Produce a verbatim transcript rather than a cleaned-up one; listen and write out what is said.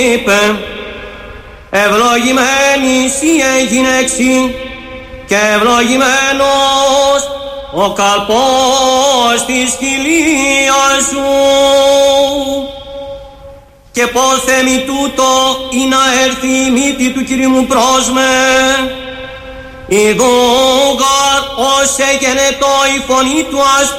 είπε, ευλογημένη εσύ γυναίξη και ευλογημένος ο καρπός της κοιλίας σου. Και πόθε μη τούτο ή να έρθει η μύτη του Κυρίου μου προς με. Ιδούγαρ ως εγενετό η φωνή του ας